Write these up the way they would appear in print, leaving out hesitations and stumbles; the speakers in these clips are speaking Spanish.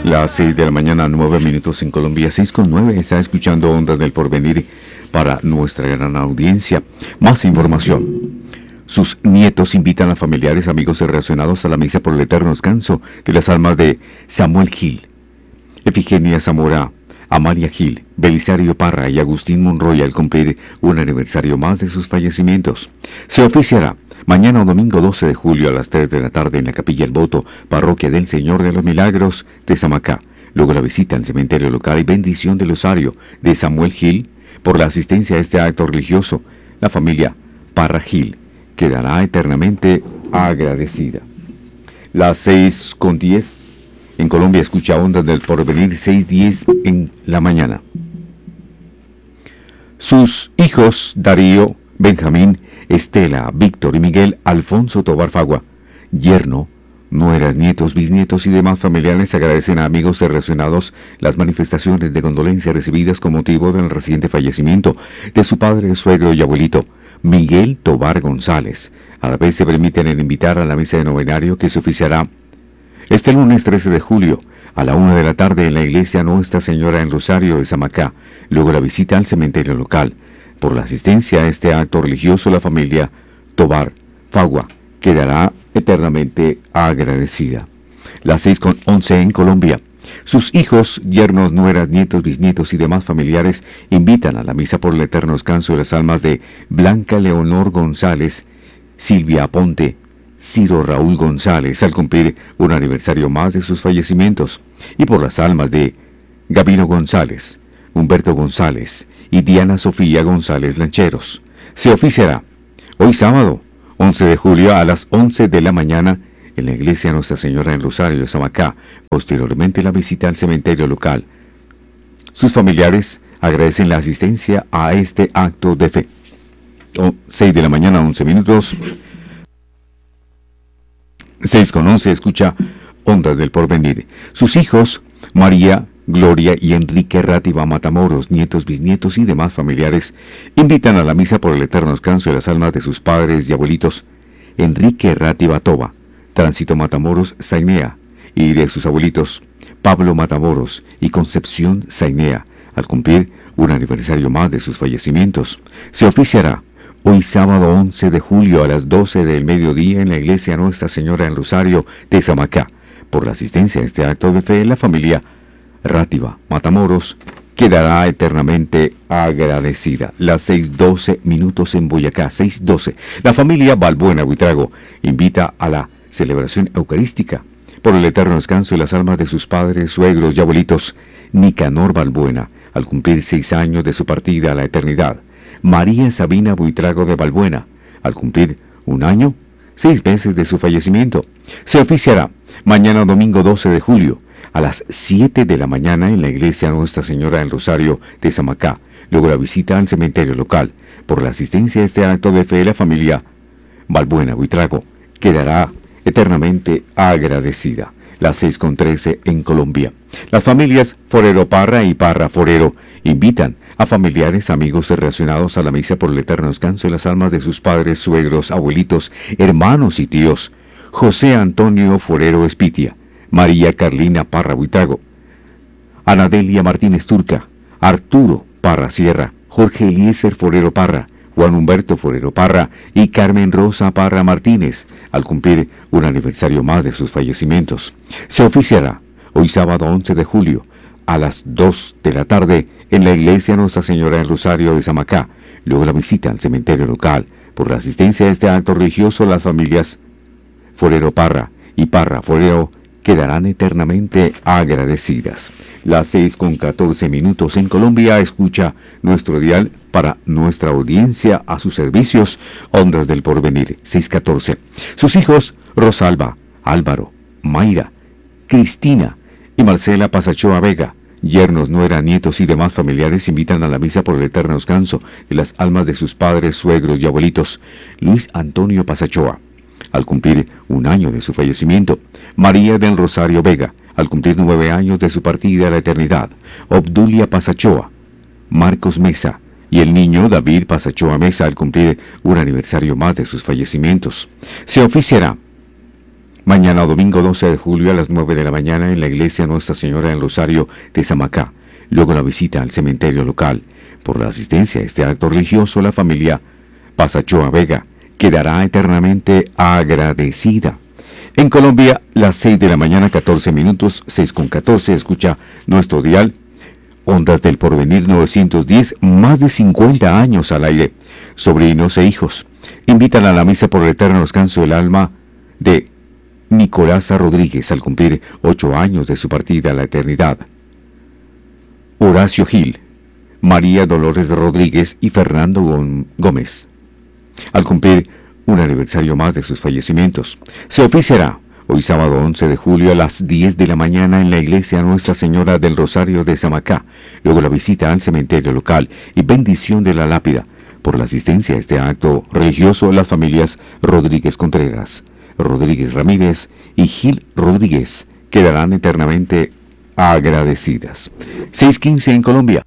Las 6 de la mañana, 9 minutos en Colombia, 6:09. Está escuchando Ondas del Porvenir para nuestra gran audiencia. Más información. Sus nietos invitan a familiares, amigos y relacionados a la misa por el eterno descanso de las almas de Samuel Gil, Efigenia Zamora, Amalia Gil, Belisario Parra y Agustín Monroy al cumplir un aniversario más de sus fallecimientos. Se oficiará mañana domingo 12 de julio a las 3 de la tarde en la Capilla El Voto, Parroquia del Señor de los Milagros de Samacá. Luego la visita al cementerio local y bendición del osario de Samuel Gil. Por la asistencia a este acto religioso, la familia Parra Gil quedará eternamente agradecida. Las 6:10 en Colombia, escucha Ondas del Porvenir, 6:10 en la mañana. Sus hijos Darío, Benjamín, Estela, Víctor y Miguel Alfonso Tobar Fagua, yerno, nueras, nietos, bisnietos y demás familiares agradecen a amigos relacionados las manifestaciones de condolencia recibidas con motivo del reciente fallecimiento de su padre, suegro y abuelito, Miguel Tobar González. A la vez se permiten invitar a la misa de novenario que se oficiará este lunes 13 de julio a la 1 de la tarde en la iglesia Nuestra Señora en Rosario de Samacá. Luego la visita al cementerio local. Por la asistencia a este acto religioso, la familia Tobar Fagua quedará eternamente agradecida. Las 6:11 en Colombia. Sus hijos, yernos, nueras, nietos, bisnietos y demás familiares invitan a la misa por el eterno descanso de las almas de Blanca Leonor González, Silvia Aponte, Ciro Raúl González al cumplir un aniversario más de sus fallecimientos, y por las almas de Gabino González, Humberto González y Diana Sofía González Lancheros. Se oficiará hoy sábado 11 de julio a las 11 de la mañana en la iglesia Nuestra Señora en Rosario de Samacá. Posteriormente la visita al cementerio local. Sus familiares agradecen la asistencia a este acto de fe. 6 de la mañana, 11 minutos. 6:11, escucha Ondas del Porvenir. Sus hijos, María, Gloria y Enrique Rátiva Matamoros, nietos, bisnietos y demás familiares, invitan a la misa por el eterno descanso de las almas de sus padres y abuelitos, Enrique Rátiva Toba, Tránsito Matamoros Zainea, y de sus abuelitos, Pablo Matamoros y Concepción Zainea, al cumplir un aniversario más de sus fallecimientos. Se oficiará hoy sábado 11 de julio a las 12 del mediodía en la iglesia Nuestra Señora en Rosario de Samacá. Por la asistencia a este acto de fe, la familia Rátiva Matamoros quedará eternamente agradecida. Las 6:12 minutos en Boyacá, 6:12. La familia Balbuena Buitrago invita a la celebración eucarística por el eterno descanso de las almas de sus padres, suegros y abuelitos, Nicanor Balbuena, al cumplir 6 años de su partida a la eternidad, María Sabina Buitrago de Balbuena, al cumplir 1 año, 6 meses de su fallecimiento. Se oficiará mañana domingo 12 de julio a las 7 de la mañana en la iglesia Nuestra Señora del Rosario de Samacá. Luego la visita al cementerio local. Por la asistencia a este acto de fe, la familia Balbuena Buitrago quedará eternamente agradecida. Las 6:13 en Colombia. Las familias Forero Parra y Parra Forero invitan a familiares, amigos relacionados a la misa por el eterno descanso de las almas de sus padres, suegros, abuelitos, hermanos y tíos, José Antonio Forero Espitia, María Carlina Parra Buitrago, Anadelia Martínez Turca, Arturo Parra Sierra, Jorge Eliezer Forero Parra, Juan Humberto Forero Parra y Carmen Rosa Parra Martínez, al cumplir un aniversario más de sus fallecimientos. Se oficiará hoy sábado 11 de julio a las 2 de la tarde en la iglesia Nuestra Señora del Rosario de Samacá. Luego la visita al cementerio local. Por la asistencia a este acto religioso, las familias Forero Parra y Parra Forero quedarán eternamente agradecidas. Las 6:14 minutos en Colombia, escucha nuestro dial para nuestra audiencia a sus servicios, Ondas del Porvenir, 6:14. Sus hijos, Rosalba, Álvaro, Mayra, Cristina y Marcela Pasachoa Vega, yernos, nuera, nietos y demás familiares invitan a la misa por el eterno descanso de las almas de sus padres, suegros y abuelitos, Luis Antonio Pasachoa, al cumplir 1 año de su fallecimiento, María del Rosario Vega, al cumplir 9 años de su partida a la eternidad, Obdulia Pasachoa, Marcos Mesa y el niño David Pasachoa Mesa, al cumplir un aniversario más de sus fallecimientos. Se oficiará Mañana domingo 12 de julio a las 9 de la mañana en la iglesia Nuestra Señora del Rosario de Samacá. Luego la visita al cementerio local. Por la asistencia a este acto religioso, la familia Pasachoa Vega quedará eternamente agradecida. En Colombia, las 6 de la mañana, 14 minutos, 6:14, escucha nuestro dial. Ondas del Porvenir 910, más de 50 años al aire. Sobrinos e hijos invitan a la misa por el eterno descanso del alma de Nicolasa Rodríguez al cumplir 8 años de su partida a la eternidad. Horacio Gil, María Dolores Rodríguez y Fernando Gómez, al cumplir un aniversario más de sus fallecimientos. Se oficiará hoy sábado 11 de julio a las 10 de la mañana en la iglesia Nuestra Señora del Rosario de Samacá. Luego la visita al cementerio local y bendición de la lápida. Por la asistencia a este acto religioso, las familias Rodríguez Contreras, Rodríguez Ramírez y Gil Rodríguez quedarán eternamente agradecidas. 6:15 en Colombia.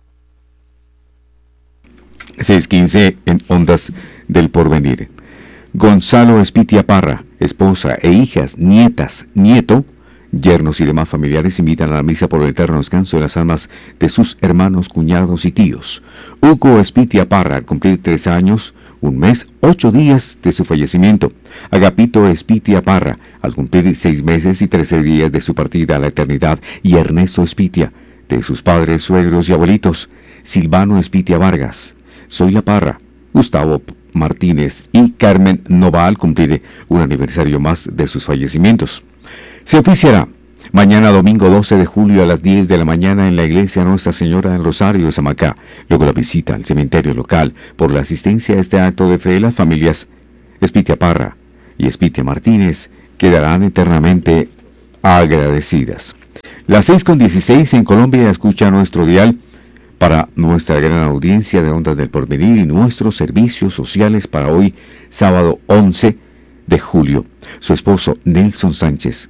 6:15 en Ondas del Porvenir. Gonzalo Espitia Parra, esposa e hijas, nietas, nieto, yernos y demás familiares invitan a la misa por el eterno descanso de las almas de sus hermanos, cuñados y tíos. Hugo Espitia Parra, al cumplir 3 años, 1 mes, 8 días de su fallecimiento. Agapito Espitia Parra, al cumplir 6 meses y 13 días de su partida a la eternidad. Y Ernesto Espitia, de sus padres, suegros y abuelitos. Silvano Espitia Vargas, Zoila Parra, Gustavo Martínez y Carmen Nova al cumplir un aniversario más de sus fallecimientos. Se oficiará mañana domingo 12 de julio a las 10 de la mañana en la iglesia Nuestra Señora del Rosario de Samacá. Luego la visita al cementerio local. Por la asistencia a este acto de fe, las familias Espitia Parra y Espitia Martínez quedarán eternamente agradecidas. Las 6:16 en Colombia, escucha nuestro dial para nuestra gran audiencia de Ondas del Porvenir y nuestros servicios sociales para hoy, sábado 11 de julio. Su esposo Nelson Sánchez,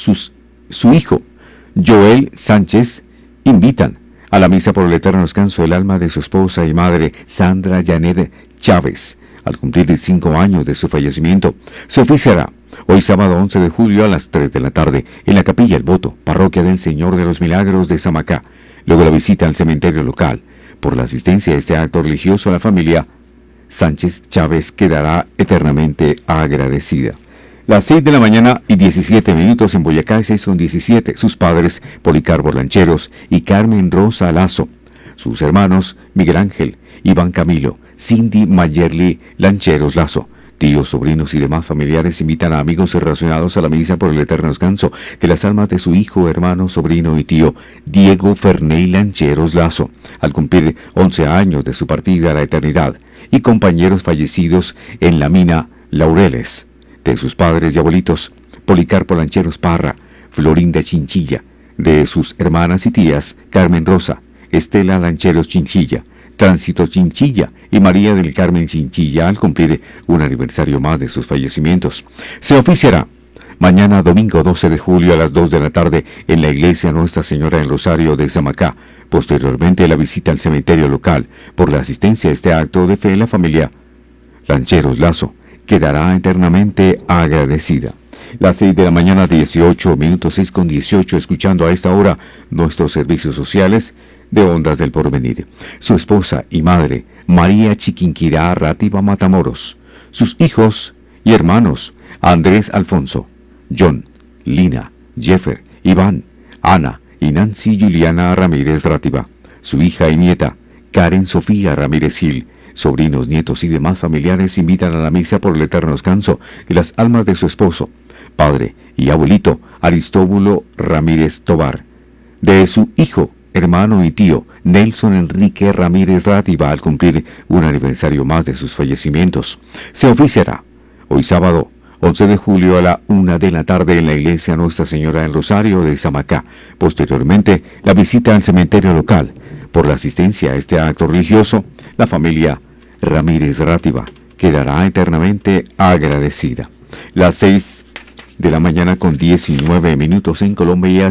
su hijo Joel Sánchez invitan a la misa por el eterno descanso del alma de su esposa y madre Sandra Janet Chávez, al cumplir 5 años de su fallecimiento. Se oficiará hoy sábado 11 de julio a las 3 de la tarde en la Capilla El Voto, Parroquia del Señor de los Milagros de Samacá. Luego la visita al cementerio local. Por la asistencia a este acto religioso, la familia Sánchez Chávez quedará eternamente agradecida. Las 6 de la mañana y 17 minutos en Boyacá, 6:17. Sus padres, Policarpo Lancheros y Carmen Rosa Lazo. Sus hermanos, Miguel Ángel, Iván Camilo, Cindy Mayerly Lancheros Lazo. Tíos, sobrinos y demás familiares invitan a amigos relacionados a la misa por el eterno descanso de las almas de su hijo, hermano, sobrino y tío Diego Ferney Lancheros Lazo, al cumplir 11 años de su partida a la eternidad, y compañeros fallecidos en la mina Laureles, de sus padres y abuelitos, Policarpo Lancheros Parra, Florinda Chinchilla, de sus hermanas y tías Carmen Rosa, Estela Lancheros Chinchilla, Tránsito Chinchilla y María del Carmen Chinchilla al cumplir un aniversario más de sus fallecimientos. Se oficiará mañana domingo 12 de julio a las 2 de la tarde en la iglesia Nuestra Señora del Rosario de Samacá. Posteriormente la visita al cementerio local. Por la asistencia a este acto de fe, la familia Lancheros Lazo quedará eternamente agradecida. Las 6 de la mañana, 18 minutos, 6:18, escuchando a esta hora nuestros servicios sociales de Ondas del Porvenir. Su esposa y madre, María Chiquinquirá Rátiva Matamoros. Sus hijos y hermanos, Andrés Alfonso, John, Lina, Jeffer, Iván, Ana y Nancy Juliana Ramírez Rátiva. Su hija y nieta, Karen Sofía Ramírez Gil. Sobrinos, nietos y demás familiares invitan a la misa por el eterno descanso de las almas de su esposo, padre y abuelito Aristóbulo Ramírez Tobar, de su hijo, hermano y tío Nelson Enrique Ramírez Rátiva al cumplir un aniversario más de sus fallecimientos. Se oficiará hoy sábado 11 de julio a la 1 de la tarde en la iglesia Nuestra Señora del Rosario de Samacá. Posteriormente, la visita al cementerio local. Por la asistencia a este acto religioso, la familia Ramírez Rátiva quedará eternamente agradecida. Las 6 de la mañana con 19 minutos en Colombia,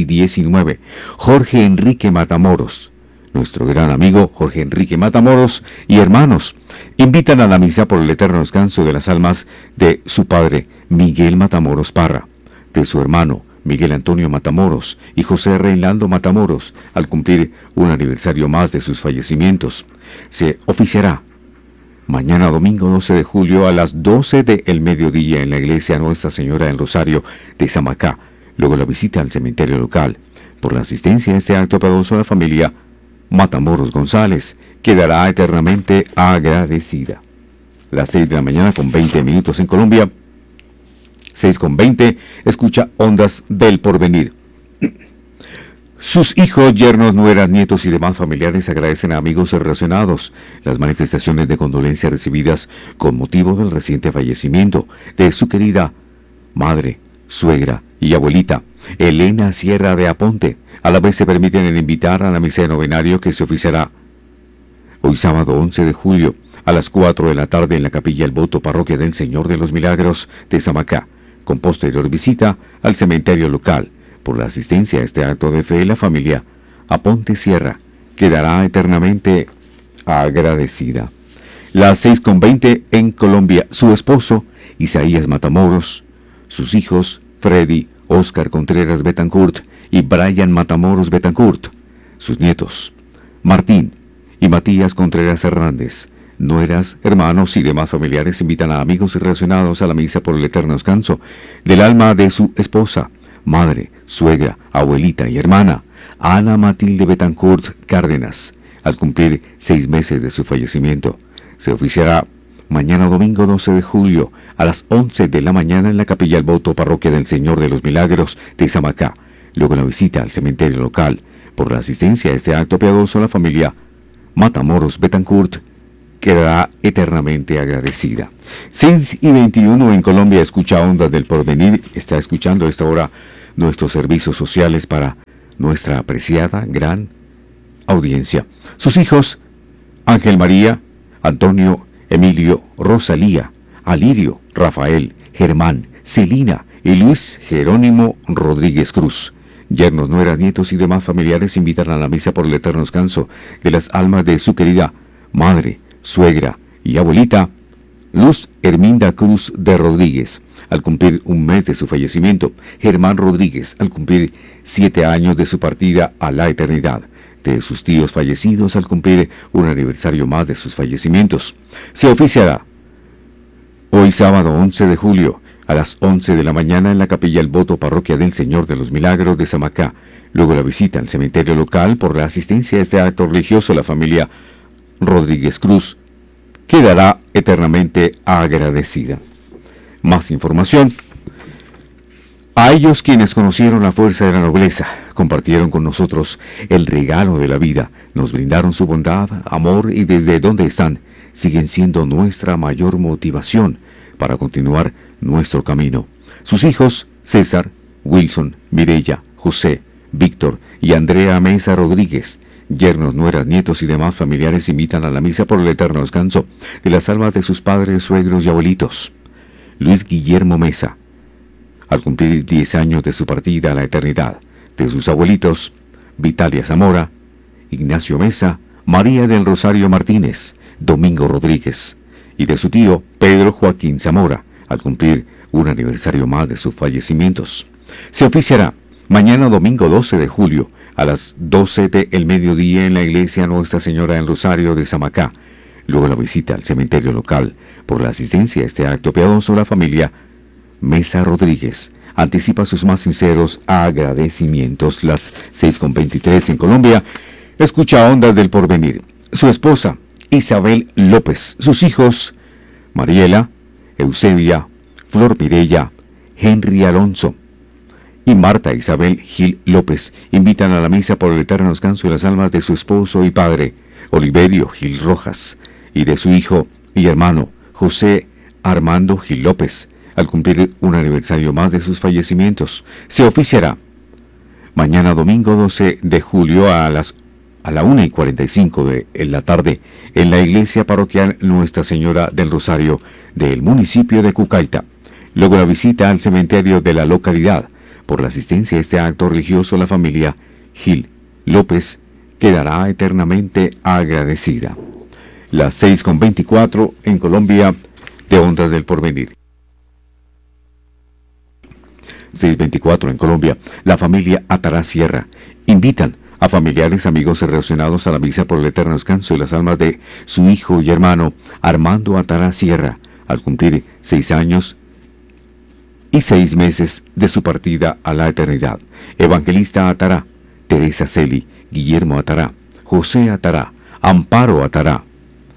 6:19. Jorge Enrique Matamoros, nuestro gran amigo Jorge Enrique Matamoros y hermanos, invitan a la misa por el eterno descanso de las almas de su padre Miguel Matamoros Parra, de su hermano Miguel Antonio Matamoros y José Reinaldo Matamoros, al cumplir un aniversario más de sus fallecimientos. Se oficiará mañana domingo 12 de julio a las 12 del mediodía en la iglesia Nuestra Señora del Rosario de Samacá. Luego la visita al cementerio local. Por la asistencia a este acto piadoso, la familia Matamoros González quedará eternamente agradecida. Las 6 de la mañana con 20 minutos en Colombia. 6:20, escucha Ondas del Porvenir. Sus hijos, yernos, nueras, nietos y demás familiares agradecen a amigos relacionados las manifestaciones de condolencia recibidas con motivo del reciente fallecimiento de su querida madre, suegra y abuelita, Elena Sierra de Aponte. A la vez se permiten invitar a la misa de novenario que se oficiará hoy sábado 11 de julio a las 4 de la tarde en la Capilla El Voto, Parroquia del Señor de los Milagros de Samacá, con posterior visita al cementerio local. Por la asistencia a este acto de fe, la familia Aponte Sierra quedará eternamente agradecida. Las 6:20 en Colombia. Su esposo, Isaías Matamoros, sus hijos, Freddy, Oscar Contreras Betancourt y Brian Matamoros Betancourt, sus nietos, Martín y Matías Contreras Hernández, nueras, hermanos y demás familiares invitan a amigos relacionados a la misa por el eterno descanso del alma de su esposa, madre, suegra, abuelita y hermana, Ana Matilde Betancourt Cárdenas, al cumplir 6 meses de su fallecimiento. Se oficiará mañana domingo 12 de julio a las 11 de la mañana en la Capilla El Voto, Parroquia del Señor de los Milagros de Samacá. Luego la visita al cementerio local. Por la asistencia a este acto piadoso, la familia Matamoros Betancourt quedará eternamente agradecida. 6:21 en Colombia, escucha Ondas del Porvenir. Está escuchando a esta hora nuestros servicios sociales para nuestra apreciada gran audiencia. Sus hijos, Ángel María, Antonio, Emilio, Rosalía, Alirio, Rafael, Germán, Celina y Luis Jerónimo Rodríguez Cruz. Yernos, nueras, nietos y demás familiares invitan a la misa por el eterno descanso de las almas de su querida madre, suegra y abuelita, Luz Herminda Cruz de Rodríguez, al cumplir un mes de su fallecimiento, Germán Rodríguez, al cumplir 7 años de su partida a la eternidad, de sus tíos fallecidos al cumplir un aniversario más de sus fallecimientos. Se oficiará hoy sábado 11 de julio a las 11 de la mañana en la Capilla El Voto, Parroquia del Señor de los Milagros de Samacá. Luego la visita al cementerio local. Por la asistencia a este acto religioso, la familia Rodríguez Cruz quedará eternamente agradecida. Más información. A ellos, quienes conocieron la fuerza de la nobleza, compartieron con nosotros el regalo de la vida, nos brindaron su bondad, amor y desde donde están, siguen siendo nuestra mayor motivación para continuar nuestro camino. Sus hijos, César, Wilson, Mireya, José, Víctor y Andrea Mesa Rodríguez, yernos, nueras, nietos y demás familiares invitan a la misa por el eterno descanso de las almas de sus padres, suegros y abuelitos. Luis Guillermo Mesa, al cumplir 10 años de su partida a la eternidad, de sus abuelitos, Vitalia Zamora, Ignacio Mesa, María del Rosario Martínez, Domingo Rodríguez, y de su tío Pedro Joaquín Zamora, al cumplir un aniversario más de sus fallecimientos. Se oficiará mañana domingo 12 de julio a las 12 del mediodía en la iglesia Nuestra Señora del Rosario de Samacá. Luego la visita al cementerio local. Por la asistencia a este acto piadoso, la familia Mesa Rodríguez anticipa sus más sinceros agradecimientos. Las 6:23 en Colombia. Escucha Ondas del Porvenir. Su esposa, Isabel López. Sus hijos, Mariela, Eusebia, Flor Mireya, Henry Alonso y Marta Isabel Gil López invitan a la misa por el eterno descanso de las almas de su esposo y padre, Oliverio Gil Rojas, y de su hijo y hermano, José Armando Gil López, al cumplir un aniversario más de sus fallecimientos. Se oficiará mañana domingo 12 de julio a la 1:45 de la tarde en la iglesia parroquial Nuestra Señora del Rosario del municipio de Cucaita. Luego la visita al cementerio de la localidad. Por la asistencia a este acto religioso, la familia Gil López quedará eternamente agradecida. Las 6:24 en Colombia, de Ondas del Porvenir. 6:24 en Colombia, la familia Atará Sierra invitan a familiares, amigos y relacionados a la misa por el eterno descanso de las almas de su hijo y hermano Armando Atará Sierra, al cumplir 6 años y 6 meses de su partida a la eternidad. Evangelista Atará, Teresa Celi, Guillermo Atará, José Atará, Amparo Atará,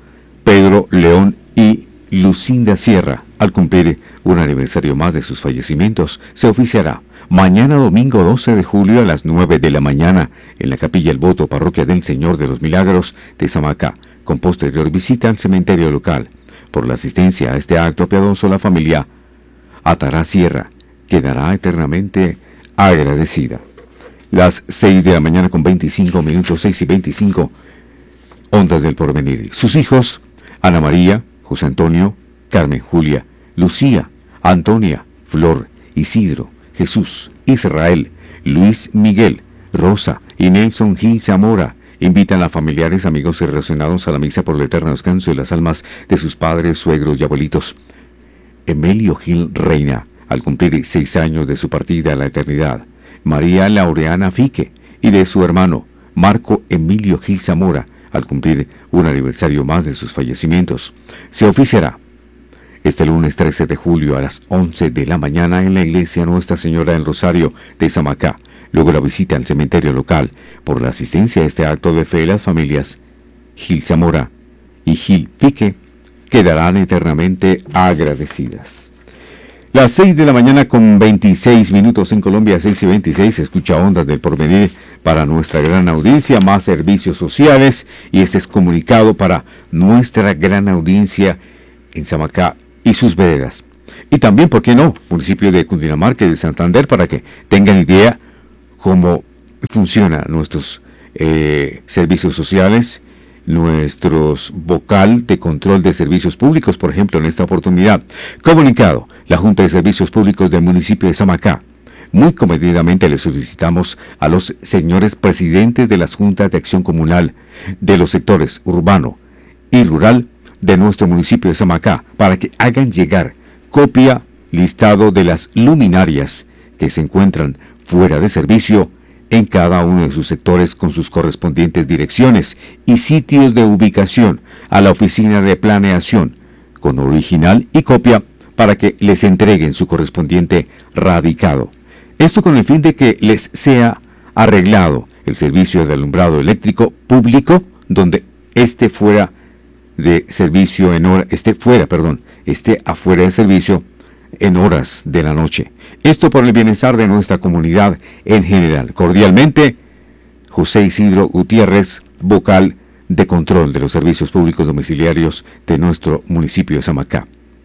Pedro León y Lucinda Sierra, al cumplir un aniversario más de sus fallecimientos, se oficiará mañana domingo 12 de julio a las 9 de la mañana en la Capilla El Voto, Parroquia del Señor de los Milagros de Samacá, con posterior visita al cementerio local. Por la asistencia a este acto piadoso, la familia Atará Sierra quedará eternamente agradecida. Las 6 de la mañana con 25 minutos, 6:25, Ondas del Porvenir. Sus hijos, Ana María, José Antonio, Carmen Julia, Lucía, Antonia, Flor, Isidro, Jesús, Israel, Luis Miguel, Rosa y Nelson Gil Zamora invitan a familiares, amigos y relacionados a la misa por el eterno descanso de las almas de sus padres, suegros y abuelitos. Emilio Gil Reina, al cumplir 6 años de su partida a la eternidad. María Laureana Fique y de su hermano Marco Emilio Gil Zamora, al cumplir un aniversario más de sus fallecimientos. Se oficiará este lunes 13 de julio a las 11 de la mañana en la iglesia Nuestra Señora del Rosario de Samacá. Luego la visita al cementerio local. Por la asistencia a este acto de fe, las familias Gil Zamora y Gil Fique quedarán eternamente agradecidas. Las 6 de la mañana con 26 minutos en Colombia, 6:26, escucha Ondas del Porvenir para nuestra gran audiencia, más servicios sociales, y este es comunicado para nuestra gran audiencia en Samacá y sus veredas. Y también, ¿por qué no?, municipio de Cundinamarca y de Santander, para que tengan idea cómo funcionan nuestros servicios sociales, nuestros vocal de control de servicios públicos, por ejemplo, en esta oportunidad. Comunicado, la Junta de Servicios Públicos del municipio de Samacá. Muy comedidamente le solicitamos a los señores presidentes de las juntas de acción comunal de los sectores urbano y rural de nuestro municipio de Samacá para que hagan llegar copia, listado de las luminarias que se encuentran fuera de servicio en cada uno de sus sectores con sus correspondientes direcciones y sitios de ubicación a la oficina de planeación con original y copia para que les entreguen su correspondiente radicado. Esto con el fin de que les sea arreglado el servicio de alumbrado eléctrico público donde esté fuera de servicio esté afuera de servicio en horas de la noche. Esto por el bienestar de nuestra comunidad en general. Cordialmente, José Isidro Gutiérrez, vocal de control de los servicios públicos domiciliarios de nuestro municipio de Samacá.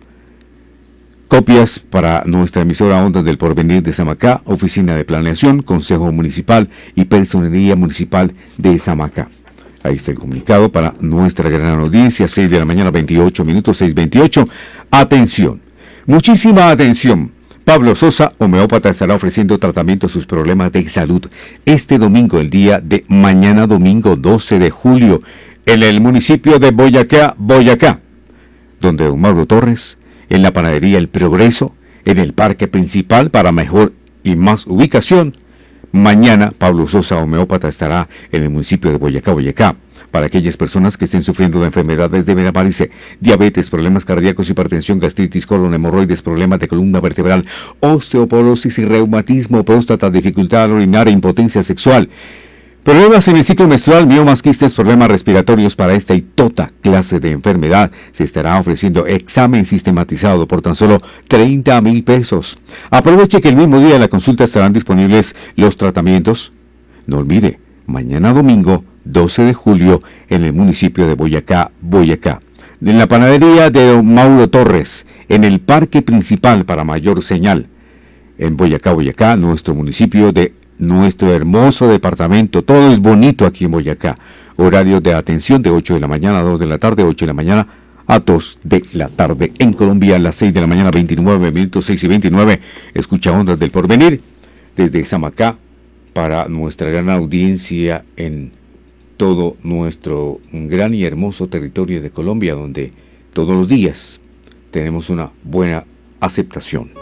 Copias para nuestra emisora Ondas del Porvenir de Samacá, Oficina de Planeación, Consejo Municipal y Personería Municipal de Samacá. Ahí está el comunicado para nuestra gran audiencia, 6 de la mañana, 28 minutos, 6:28. Atención. Muchísima atención. Pablo Sosa, homeópata, estará ofreciendo tratamiento a sus problemas de salud este domingo, el día de mañana domingo 12 de julio, en el municipio de Boyacá, donde don Mauro Torres, en la panadería El Progreso, en el parque principal para mejor y más ubicación. Mañana Pablo Sosa, homeópata, estará en el municipio de Boyacá. Para aquellas personas que estén sufriendo de enfermedades de varice, diabetes, problemas cardíacos, hipertensión, gastritis, colon, hemorroides, problemas de columna vertebral, osteoporosis y reumatismo, próstata, dificultad al orinar, impotencia sexual, problemas en el ciclo menstrual, miomas, quistes, problemas respiratorios. Para esta y toda clase de enfermedad se estará ofreciendo examen sistematizado por tan solo 30,000 pesos. Aproveche que el mismo día de la consulta estarán disponibles los tratamientos. No olvide, mañana domingo 12 de julio en el municipio de Boyacá. En la panadería de don Mauro Torres, en el parque principal para mayor señal. En Boyacá, nuestro municipio de nuestro hermoso departamento. Todo es bonito aquí en Boyacá. Horario de atención de 8 de la mañana a 2 de la tarde, 8 de la mañana a 2 de la tarde. En Colombia, a las 6 de la mañana, 29 minutos, 6:29. Escucha Ondas del Porvenir desde Samacá para nuestra gran audiencia en todo nuestro gran y hermoso territorio de Colombia, donde todos los días tenemos una buena aceptación.